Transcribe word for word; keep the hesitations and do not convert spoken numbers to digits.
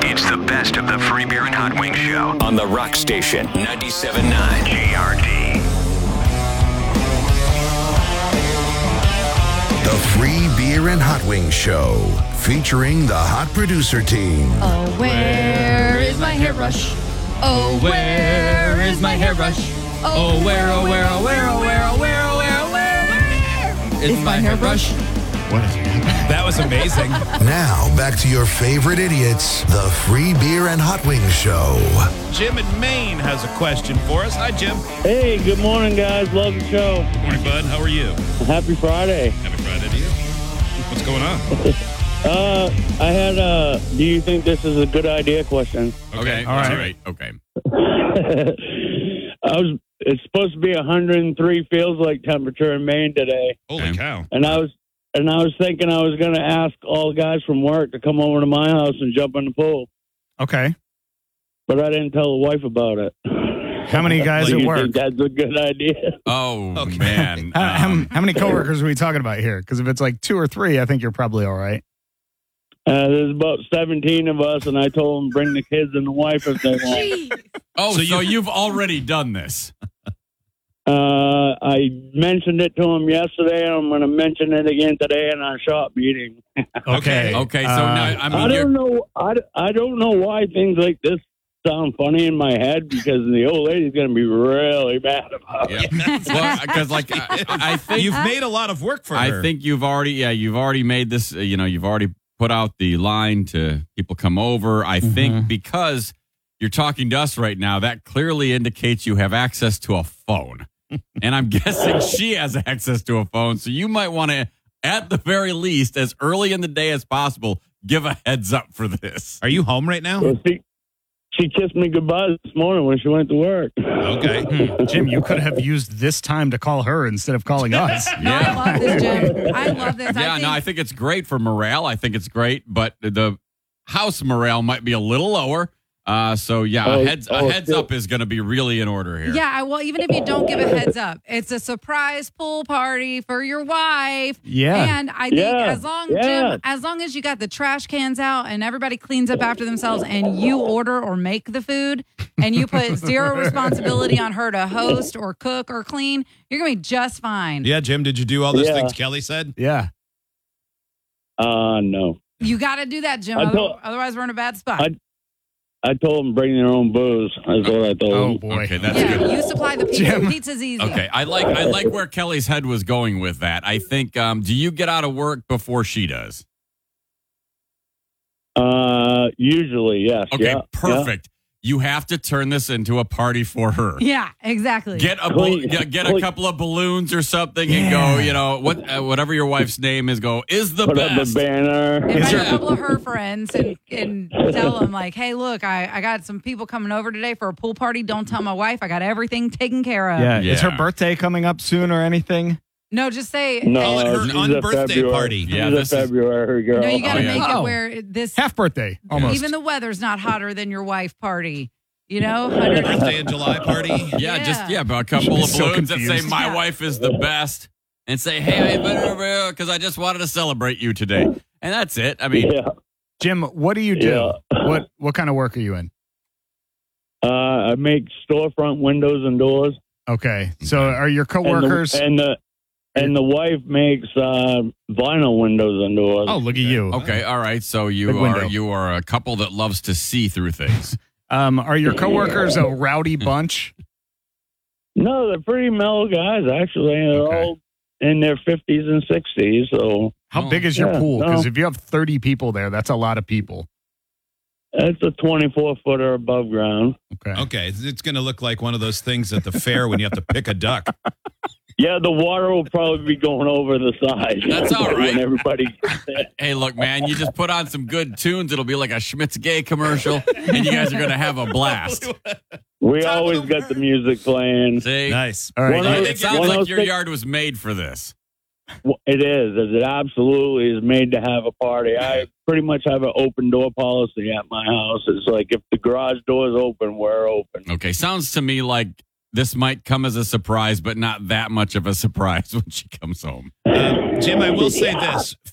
It's the best of the Free Beer and Hot Wings Show on the Rock Station, ninety-seven point nine J R D. The Free Beer and Hot Wings Show, featuring the Hot Producer Team. Oh, where is my hairbrush? Oh, where is my hairbrush? Oh, where, oh, where, oh, where, oh, where, oh, where, oh, where, oh, where is my hairbrush? What is That was amazing. Now, back to your favorite idiots, the Free Beer and Hot Wings Show. Jim in Maine has a question for us. Hi, Jim. Hey, good morning, guys. Love the show. Good morning, bud. How are you? Happy Friday. Happy Friday to you. What's going on? Uh, I had a, do you think this is a good idea question? Okay. All All right. Okay. I was, it's supposed to be one hundred three feels like temperature in Maine today. Holy Okay. cow. And I was, and I was thinking I was going to ask all the guys from work to come over to my house and jump in the pool, Okay. but I didn't tell the wife about it. How many guys Do at you work? think that's a good idea? Oh, Okay. man. How, how, Um, how many coworkers are we talking about here? Because if it's like two or three, I think you're probably all right. Uh, there's about seventeen of us, and I told them bring the kids and the wife if they want. oh, so, So you- you've already done this. Uh, I mentioned it to him yesterday, and I'm going to mention it again today in our shop meeting. Okay. Okay, so Uh, now, I I mean, you're, don't know. I, I don't know why things like this sound funny in my head because the old lady's going to be really mad about it. yeah. well, because like, I, I think You've made a lot of work for I her. think you've already, yeah, you've already made this, uh, you know, you've already put out the line to people come over. I think because you're talking to us right now, that clearly indicates you have access to a phone. And I'm guessing she has access to a phone. So you might want to, at the very least, as early in the day as possible, give a heads up for this. Are you home right now? Well, she, she kissed me goodbye this morning when she went to work. Okay. Jim, you could have used this time to call her instead of calling us. No, I love this, Jim. I love this. Yeah, I think, no, I think it's great for morale. I think it's great, but the house morale might be a little lower. Uh, so yeah, Oh, a heads a oh, heads still- up is going to be really in order here. Yeah, I- well, even if you don't give a heads up, it's a surprise pool party for your wife. Yeah. And I think Yeah, as long, yeah. Jim, as long as you got the trash cans out and everybody cleans up after themselves and you order or make the food and you put zero responsibility on her to host or cook or clean, you're going to be just fine. Yeah, Jim, did you do all those Yeah. things Kelly said? Yeah. Uh, no. You got to do that, Jim. I other- told- Otherwise, we're in a bad spot. I- I told them bring their own booze. That's what I told Oh, them. boy. Okay, that's yeah, good. you supply the pizza. Jim. Pizza's easy. Okay, I like I like where Kelly's head was going with that. I think. Um, do you get out of work before she does? Uh, usually, yes. Okay, yeah, perfect. You have to turn this into a party for her. Yeah, exactly. Get a bal- get, get a couple of balloons or something and go. You know what? Uh, whatever your wife's name is, go is the Put up best. the banner. Invite there- a couple of her friends and, and tell them, like, hey, look, I, I got some people coming over today for a pool party. Don't tell my wife. I got everything taken care of. Yeah. Is her Yeah. birthday coming up soon or anything? No, just say, No, Call it her she's a unbirthday February- party. Yeah, she's this a is- February girl. no, you got to Oh, yeah. make Oh. it where this, Half birthday, almost. even the weather's not hotter than your wife party. You know? one hundred Birthday in July party. Yeah, Yeah. just yeah, about a couple She's of so balloons that say confused. my Yeah. wife is the best, and say, hey, I better because I just wanted to celebrate you today, and that's it. I mean, Yeah. Jim, what do you do? Yeah. What What kind of work are you in? Uh, I make storefront windows and doors. Okay. So are your And coworkers? the, and the and the wife makes uh, vinyl windows and doors. oh, look at you. okay, all right. So you Big are window. you are a couple that loves to see through things. Um, are your coworkers a rowdy bunch? No, they're pretty mellow guys. Actually, they're Okay. all in their fifties and sixties. So How Oh, big is your yeah, pool? Because no. if you have thirty people there, that's a lot of people. it's a twenty-four footer above ground. Okay. Okay, it's, it's going to look like one of those things at the fair when you have to pick a duck. Yeah, the water will probably be going over the side. That's all right. When everybody gets there. Hey, look, man, you just put on some good tunes. It'll be like a Schmitz Gay commercial, and you guys are going to have a blast. We Top of always the got the music playing. See? Nice. All right. One of- It sounds one of like those your things- yard was made for this. Well, It is. It absolutely is made to have a party. I pretty much have an open door policy at my house. It's like if the garage door is open, we're open. Okay, sounds to me like this might come as a surprise, but not that much of a surprise when she comes home. Um, Jim, I will say this.